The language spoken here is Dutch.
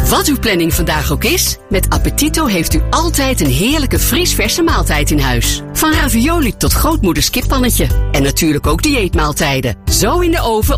Wat uw planning vandaag ook is, met Appetito heeft u altijd een heerlijke vriesverse maaltijd in huis. Van ravioli tot grootmoeders kippannetje. En natuurlijk ook dieetmaaltijden. Zo in de oven